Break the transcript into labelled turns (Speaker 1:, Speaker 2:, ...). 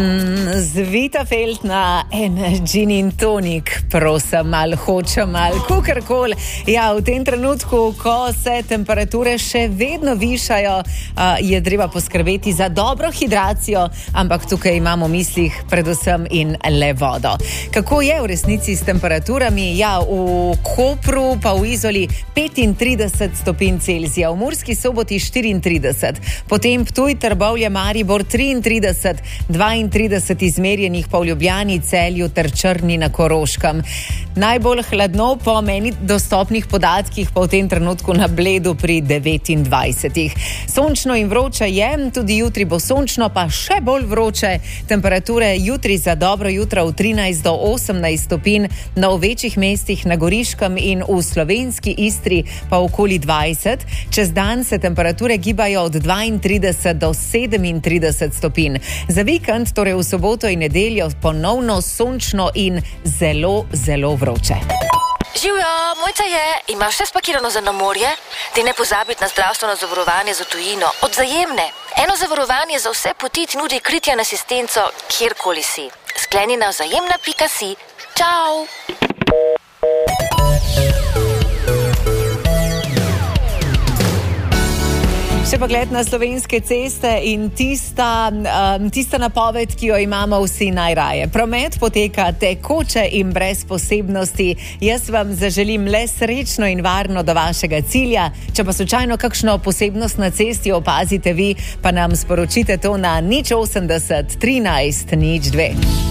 Speaker 1: Zvita Feltna en gin in tonik, prosim, malo hočem, malo kukorkoli. Ja, v tem trenutku, ko se temperature še vedno višajo, je treba poskrbeti za dobro hidracijo, ampak tukaj imamo v mislih predvsem in le vodo. Kako je v resnici s temperaturami? Ja, v Kopru pa v Izoli 35 stopinj Celzija, v Murski Soboti 34, potem Ptuj, Trbovlje, Maribor 33, 32 izmerjenih pa v Ljubljani, Celju ter Črni na Koroškem. Najbolj hladno po meni dostopnih podatkih pa v tem trenutku na Bledu pri 29. Sončno in vroče je, tudi jutri bo sončno, pa še bolj vroče. Temperature jutri za dobro jutro v 13 do 18 stopinj, na večjih mestih na Goriškem in v slovenski Istri pa okoli 20. Čez dan se temperature gibajo od 32 do 37 stopinj. Za vikend, torej v soboto in nedeljo, ponovno sončno in zelo, zelo vroče.
Speaker 2: Živjo, Mojca je, imaš vse spakirano za na morje? Ti ne pozabiti na zdravstveno zavarovanje za tujino od Vzajemne. Eno zavarovanje za vse poti ti nudi kritje in asistenco, kjerkoli si. Skleni na vzajemna.si. Čau!
Speaker 1: Še pogled na slovenske ceste in tista napoved, ki jo imamo vsi najraje. Promet poteka tekoče in brez posebnosti. Jaz vam zaželim le srečno in varno do vašega cilja. Če pa slučajno kakšno posebnost na cesti opazite vi, pa nam sporočite to na 080 13 02.